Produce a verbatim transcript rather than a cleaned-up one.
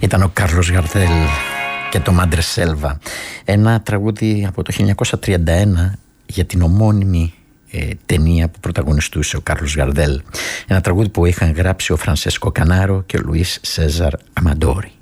Ήταν ο Κάρλος Γαρδέλ και το Μάντρε Σέλβα. Ένα τραγούδι από το χίλια εννιακόσια τριάντα ένα για την ομώνυμη ε, ταινία που πρωταγωνιστούσε ο Κάρλος Γαρδέλ. Ένα τραγούδι που είχαν γράψει ο Φρανσέσκο Κανάρο και ο Λουίς Σέζαρ Αμαντόρι.